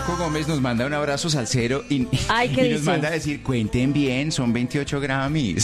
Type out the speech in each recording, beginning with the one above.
Coco Gómez nos manda un abrazo salsero y ¿qué nos dice? manda a decir, cuenten bien, son 28 Grammys.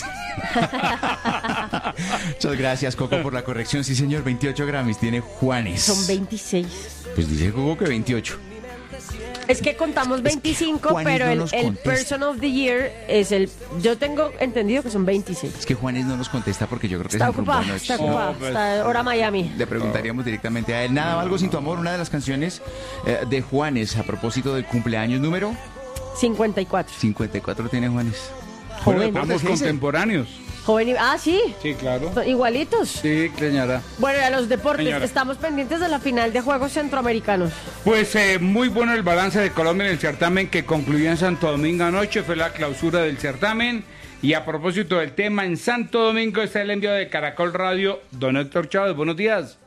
Muchas gracias, Coco, por la corrección. Sí, señor, 28 Grammys tiene Juanes. Son 26. Pues dice Coco que 28. Es que contamos 25, Juanes pero no nos el contesta. Person of the Year es el... Yo tengo entendido que son 26. Es que Juanes no nos contesta porque yo creo que Está se enrumbó ocupada, anoche. está ocupada. Está hora Miami. Le preguntaríamos directamente a él. Nada, algo sin tu amor, una de las canciones de Juanes a propósito del cumpleaños número 54. 54 tiene Juanes. Joven. Bueno, Estamos contemporáneos. Joven sí. Sí, claro. Igualitos. Sí, señora. Bueno, y a los deportes, Señora. estamos pendientes de la final de Juegos Centroamericanos. Pues muy bueno el balance de Colombia en el certamen que concluyó en Santo Domingo anoche, fue la clausura del certamen. Y a propósito del tema, en Santo Domingo está el envío de Caracol Radio, don Héctor Chávez. Buenos días.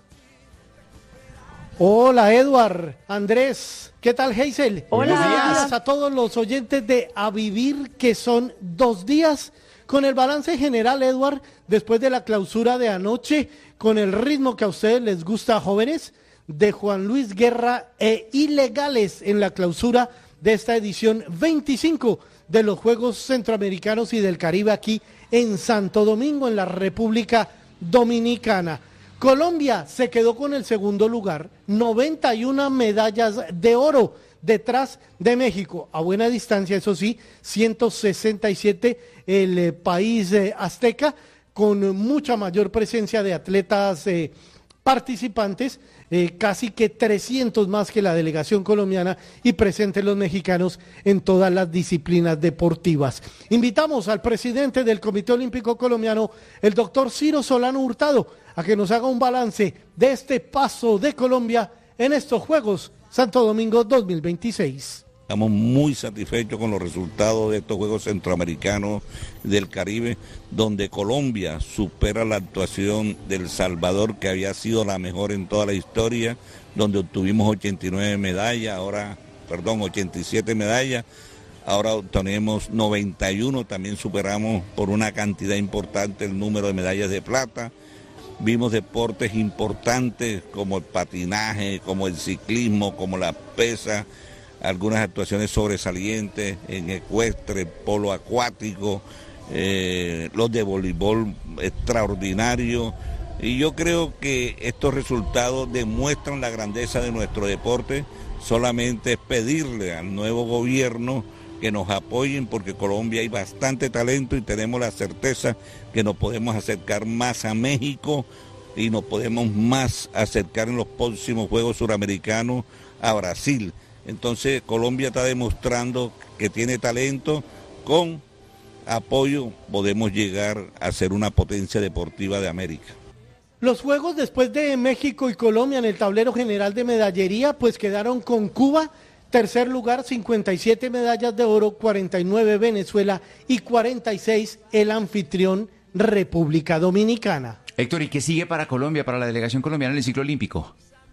Hola, Edward, Andrés, ¿qué tal, Hazel? Hola. Buenos días a todos los oyentes de A Vivir, que son 2 días. Con el balance general, Edward, después de la clausura de anoche, con el ritmo que a ustedes les gusta, jóvenes, de Juan Luis Guerra e Ilegales en la clausura de esta edición 25 de los Juegos Centroamericanos y del Caribe aquí en Santo Domingo, en la República Dominicana. Colombia se quedó con el segundo lugar, 91 medallas de oro, detrás de México, a buena distancia, eso sí, 167 el país azteca, con mucha mayor presencia de atletas participantes, casi que 300 más que la delegación colombiana y presentes los mexicanos en todas las disciplinas deportivas. Invitamos al presidente del Comité Olímpico Colombiano, el doctor Ciro Solano Hurtado, a que nos haga un balance de este paso de Colombia en estos Juegos Santo Domingo 2026. Estamos muy satisfechos con los resultados de estos Juegos Centroamericanos del Caribe, donde Colombia supera la actuación de El Salvador, que había sido la mejor en toda la historia, donde obtuvimos 87 medallas, ahora obtenemos 91, también superamos por una cantidad importante el número de medallas de plata. Vimos deportes importantes como el patinaje, como el ciclismo, como la pesa, algunas actuaciones sobresalientes en ecuestre, polo acuático, los de voleibol extraordinarios. Y yo creo que estos resultados demuestran la grandeza de nuestro deporte. Solamente es pedirle al nuevo gobierno que nos apoyen, porque Colombia hay bastante talento y tenemos la certeza que nos podemos acercar más a México y nos podemos más acercar en los próximos Juegos Suramericanos a Brasil. Entonces Colombia está demostrando que tiene talento, con apoyo podemos llegar a ser una potencia deportiva de América. Los Juegos después de México y Colombia en el tablero general de medallería, pues quedaron con Cuba, tercer lugar, 57 medallas de oro, 49 Venezuela y 46 el anfitrión República Dominicana. Héctor, ¿y qué sigue para Colombia, para la delegación colombiana en el ciclo olímpico?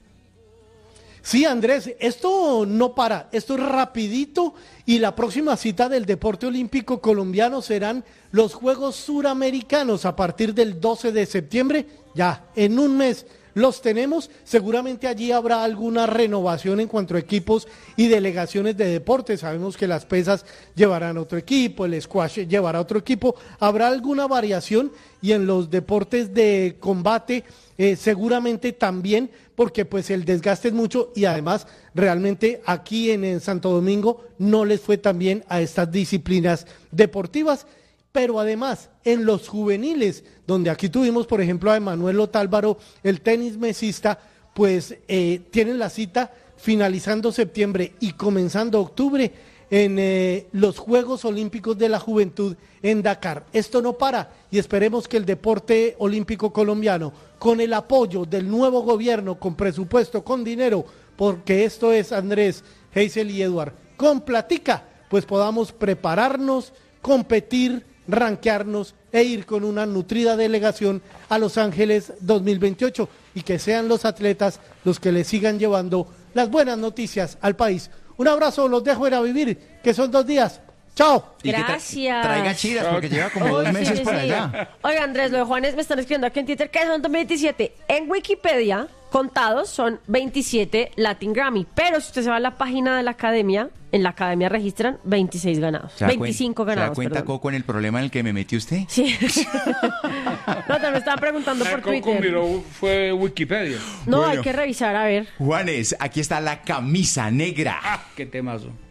Sí, Andrés, esto no para, esto es rapidito y la próxima cita del deporte olímpico colombiano serán los Juegos Suramericanos a partir del 12 de septiembre, ya en un mes los tenemos. Seguramente allí habrá alguna renovación en cuanto a equipos y delegaciones de deporte. Sabemos que las pesas llevarán otro equipo, el squash llevará otro equipo, habrá alguna variación, y en los deportes de combate seguramente también, porque pues el desgaste es mucho y además realmente aquí en Santo Domingo no les fue tan bien a estas disciplinas deportivas. Pero además en los juveniles, donde aquí tuvimos por ejemplo a Emanuel Otálvaro, el tenis mesista, pues tienen la cita finalizando septiembre y comenzando octubre en los Juegos Olímpicos de la Juventud en Dakar. Esto no para y esperemos que el deporte olímpico colombiano, con el apoyo del nuevo gobierno, con presupuesto, con dinero, porque esto es, Andrés, Hazel y Eduard, con platica, pues podamos prepararnos, competir, rankearnos e ir con una nutrida delegación a Los Ángeles 2028 y que sean los atletas los que le sigan llevando las buenas noticias al país. Un abrazo, los dejo ir a vivir, que son 2 días. ¡Chao! Y que Gracias. traiga chidas, porque lleva como 2 meses por allá. Oiga, Andrés, los de Juanes me están escribiendo aquí en Twitter que son 2027. En Wikipedia contados son 27 Latin Grammy. Pero si usted se va a la página de la academia, en la academia registran 26 ganados. 25 ganados. ¿Se da cuenta, perdón. Coco, en el problema en el que me metió usted? Sí. No, te me estaban preguntando por Coco Twitter. miró, fue Wikipedia. No, Bueno. hay que revisar, a ver. Juanes, aquí está la camisa negra. Ah, qué temazo.